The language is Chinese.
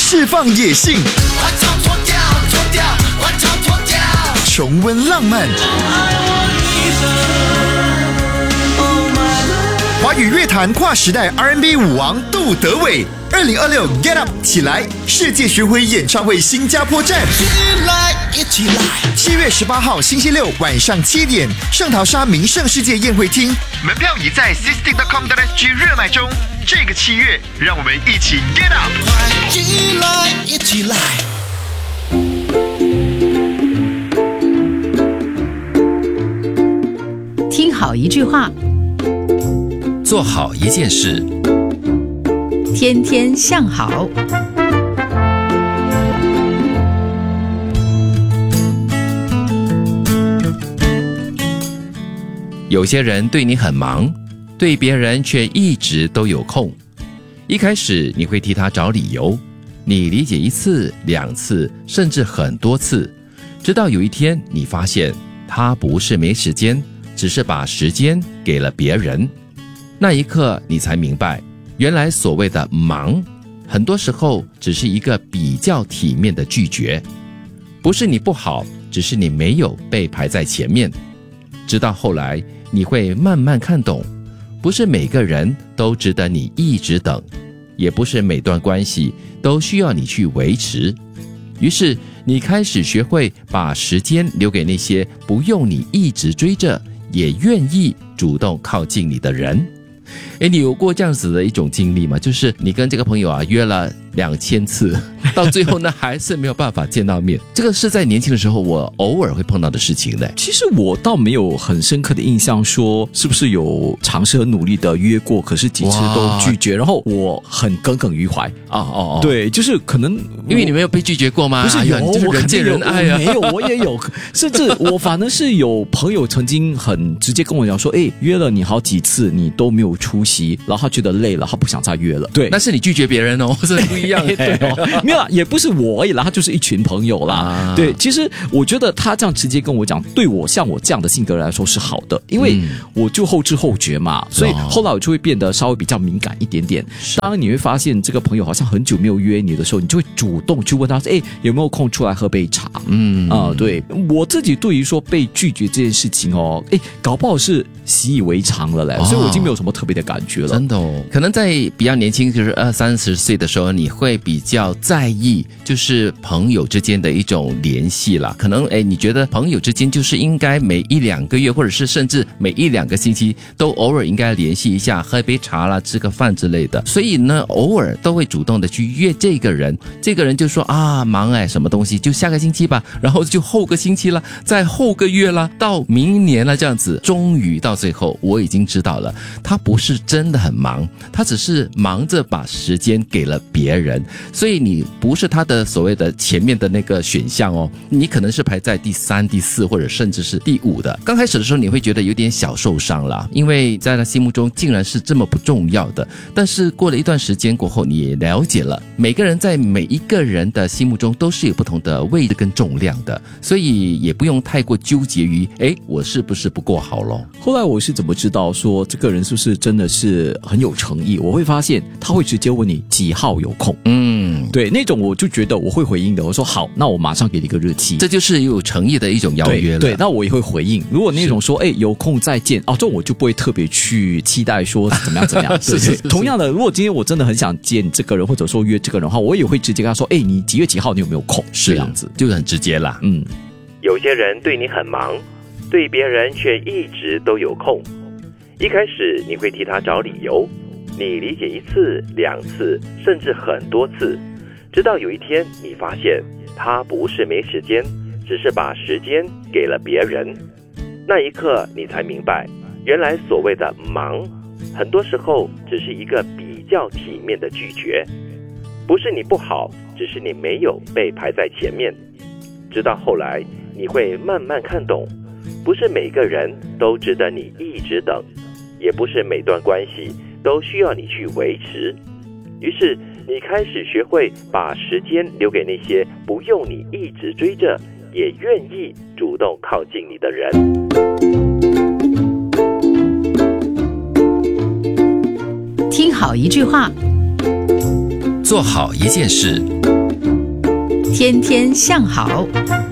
释放野性，重温浪漫。华语乐坛跨时代 R&B 舞王杜德伟，2026 Get Up 起来世界巡回演唱会新加坡站，一起来！7月18号星期六晚上7点，圣淘沙名胜世界宴会厅，门票已在 sisting.com.sg 热卖中。这个7月，让我们一起 Get Up！ 一起来！ 听好一句话， 做好一件事， 天天向好。 有些人对你很忙，对别人却一直都有空。一开始你会替他找理由，你理解1次、2次，甚至很多次，直到有一天你发现他不是没时间，只是把时间给了别人。那一刻你才明白，原来所谓的忙，很多时候只是一个比较体面的拒绝，不是你不好，只是你没有被排在前面。直到后来你会慢慢看懂，不是每个人都值得你一直等，也不是每段关系都需要你去维持。于是你开始学会把时间留给那些不用你一直追着，也愿意主动靠近你的人。你有过这样子的一种经历吗？就是你跟这个朋友约了2000次，到最后呢还是没有办法见到面。这个是在年轻的时候我偶尔会碰到的事情的。 其实我倒没有很深刻的印象说是不是有尝试很努力的约过，可是几次都拒绝，然后我很耿耿于怀。对，就是可能因为你没有被拒绝过吗？ 不是有， 就是人见人爱啊。 没有，我也有，甚至我反而是有朋友曾经很直接跟我讲说，约了你好几次你都没有出席，然后他觉得累了，他不想再约了。对， 那是你拒绝别人哦，是不一样。 对哦，没有啦，也不是我而已啦，他就是一群朋友啦。对，其实我觉得他这样直接跟我讲，对我像我这样的性格来说是好的，因为我就后知后觉嘛，所以后来我就会变得稍微比较敏感一点点。当然你会发现这个朋友好像很久没有约你的时候，你就会主动去问他说，有没有空出来喝杯茶？对，我自己对于说被拒绝这件事情搞不好是习以为常了嘞，所以我已经没有什么特别的感觉了。 真的哦，可能在比较年轻，就是20-30岁的时候，你会比较在意就是朋友之间的一种联系啦。可能你觉得朋友之间就是应该每1-2个月，或者是甚至每1-2个星期都偶尔应该联系一下，喝一杯茶啦，吃个饭之类的。所以呢，偶尔都会主动的去约这个人，这个人就说忙什么东西就下个星期吧，然后就后个星期啦，再后个月啦，到明年了这样子。终于到最后我已经知道了，他不是真的很忙，他只是忙着把时间给了别人，所以你不是他的所谓的前面的那个选项哦，你可能是排在第3、第4或者甚至是第5的。刚开始的时候你会觉得有点小受伤啦，因为在他心目中竟然是这么不重要的。但是过了一段时间过后，你也了解了，每个人在每一个人的心目中都是有不同的位置跟重量的，所以也不用太过纠结于我是不是不够好咯。 后来我是怎么知道说这个人是不是真的是很有诚意？我会发现他会直接问你几号有空。对，那种我就觉得我会回应的。我说好，那我马上给你一个日期， 这就是有诚意的一种邀约了。 对，那我也会回应。如果那种说有空再见这种我就不会特别去期待说怎么样。是。同样的，如果今天我真的很想见这个人，或者说约这个人的话，我也会直接跟他说你几月几号你有没有空？ 是这样子， 就很直接啦。 有些人对你很忙，对别人却一直都有空。一开始你会替他找理由，你理解1次、2次，甚至很多次，直到有一天你发现他不是没时间，只是把时间给了别人。那一刻你才明白，原来所谓的忙，很多时候只是一个比较体面的拒绝，不是你不好，只是你没有被排在前面。直到后来你会慢慢看懂，不是每个人都值得你一直等，也不是每段关系都需要你去维持。于是你开始学会把时间留给那些不用你一直追着，也愿意主动靠近你的人。 听好一句话， 做好一件事。 天天向好。